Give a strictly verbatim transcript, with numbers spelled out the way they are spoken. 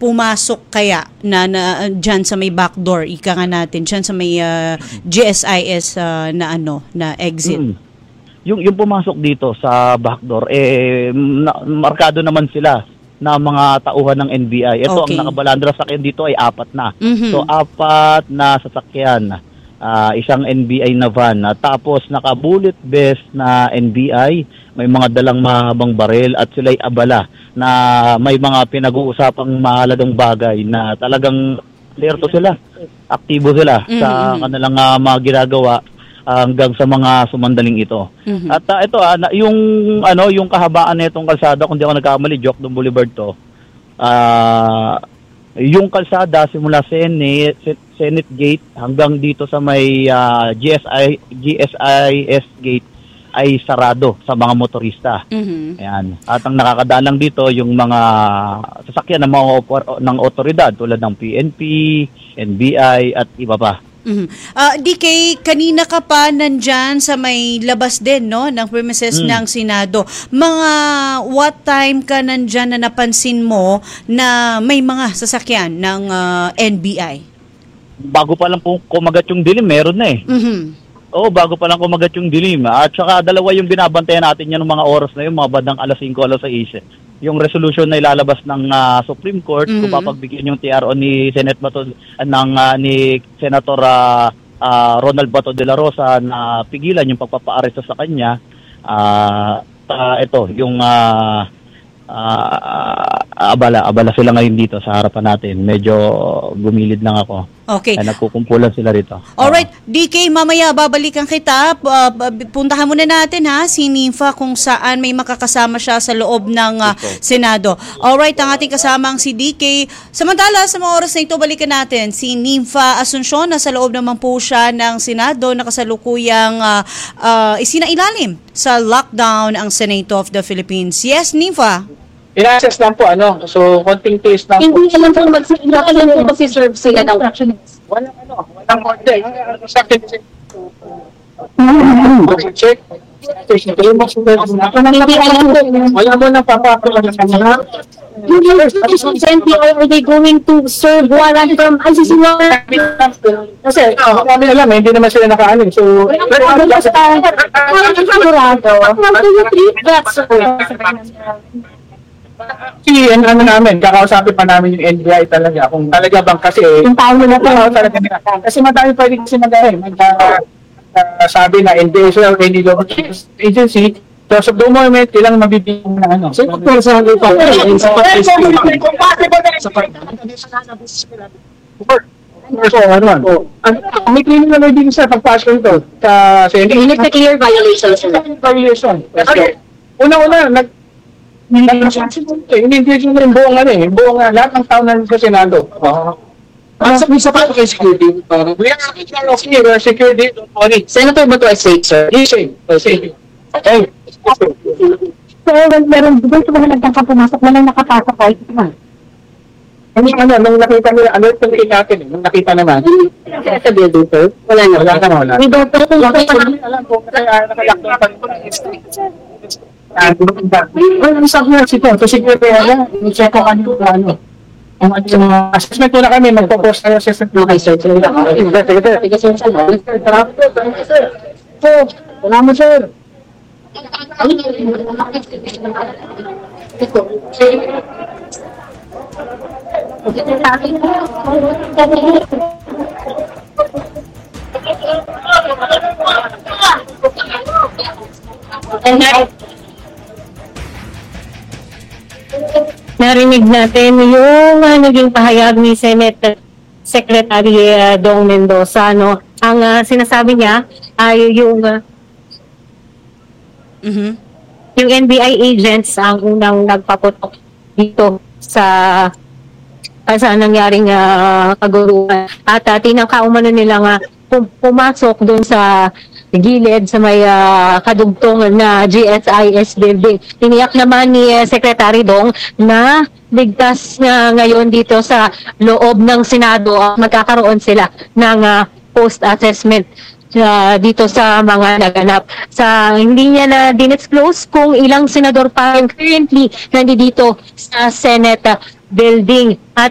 pumasok kaya na, na dyan sa may backdoor, ika nga natin, dyan sa may uh, G S I S uh, na ano, na exit? Mm. Yung, yung pumasok dito sa backdoor, eh, na, markado naman sila na mga tauhan ng N B I. Ito, Okay. ang nakabalandra sa akin dito ay apat na. Mhm. So, apat na sasakyan. Uh, isang N B I na van. Uh, tapos, naka-bullet vest na N B I. May mga dalang mahabang baril at sila'y abala na may mga pinag-uusapang mahalagang bagay na talagang alerto sila. Aktibo sila Mhm. sa kanilang uh, mga ginagawa hanggang sa mga sumandaling ito. Mhm. At uh, ito uh, na- yung ano yung kahabaan nitong kalsada, kung di ako nagkamali, Jokdong Boulevard to. Ah, yung kalsada simula Senate Senate Gate hanggang dito sa may ah, G S I G S I S Gate ay sarado sa mga motorista. Mhm. Ayan. At ang nakakadalang dito yung mga sasakyan ng mga opor- ng otoridad tulad ng P N P, N B I at iba pa. Mhm. Ah, D K, kanina ka pa nandyan sa may labas din, no, ng premises Mm. ng Senado. Mga what time ka nandyan na napansin mo na may mga sasakyan ng ah, N B I? Bago pa lang po kumagat yung dilim, meron na eh. Mhm. Oo, bago pa lang kumagat yung dilim. At saka dalawa yung binabantayan natin yan ng mga oras na yun, mga bandang alas singko, alas sais. Yung resolution na ilalabas ng ah, Supreme Court, Mhm. kung papagbigyan yung T R O ni Senate Bato, ah, ng ah, ni Senator ah, ah, Ronald Bato de la Rosa na pigilan yung pagpapaaresto sa kanya. Ah, ah, ito, yung ah, ah, abala, abala sila ngayon dito sa harapan natin. Medyo gumilid lang ako. Okay. Ay, nagkukumpulan sila rito. Alright, D K, mamaya babalikan kita. Uh, puntahan muna natin ha, si Nympha kung saan may makakasama siya sa loob ng uh, Senado. Alright, ang ating kasamang si D K. Samantala, sa mga oras na ito, balikan natin si Nympha Asuncion na sa loob naman po siya ng Senado, nakasalukuyang uh, uh, isinailalim sa lockdown ang Senate of the Philippines. Yes, Nympha? In-access lang po, ano, so konting taste lang po. Hindi naman po mag-serve sila ng Walang ano, walang order. Sa akin, check. Wala mo nang papapala sa kanila. Are they going to serve warrant from I C C warrant? Kasi, kami alam, eh, hindi naman sila nakaano. So, si ano, ano namin, kakausapin pa namin yung N B I talaga. Kung talaga bang kasi, yung tao nila po, talaga nila. Kasi madami pwede kasi mag-ahin. Magsasabi na N B I or any government agency, so sa the moment, ilang mabibigyan ng ano. So, kung sa ano pa, sa So, ano man? May cleaning na din sa pagpasok ito. Sa It's a clear violation sila. violation. Una-una, nag Ini-engage mo yung buong ano eh, buong uh, lahat ng tao na sa Senado. Uh, Ang sabi sa pa kay security, uh, we are secure of here, we are security, don't worry. Senator Bato ay state, sir. Yes, sir. Yes, okay. So, meron doon sa mga nagkakapumasok na lang nakapasok kahit ito. Ano, ano, nung nakita nila, ano yung tingin natin eh, nung nakita naman. Sa building, sir? Wala na. Wala na, wala. We don't know kung Bakit bakit hindi alam kung nakayakto pa rin po ng well, isang nga sito, to security na, check ko ano ano. Kung ano yung mga assessment na kami, magpo-post na yung assessment. Okay, sir. Sige, sige, sige. Sige, sir. Sir, so, salamat, sir. Narinig natin yung uh, naging pahayag ni Senate Secretary uh, Dong Mendoza, no? Ang uh, sinasabi niya ay yung uh, Mhm. yung N B I agents ang unang nagpaputok dito sa uh, sa nangyaring uh, kaguruan at uh, tinangka umano nilang uh, pum- pumasok doon sa gilid sa may uh, kadugtong na G S I S building. Tiniyak naman ni uh, Secretary Dong na ligtas na ngayon dito sa loob ng Senado at magkakaroon sila ng uh, post-assessment uh, dito sa mga naganap. Sa hindi niya na dinexclose kung ilang senador pa currently nandito sa Senate uh, building. At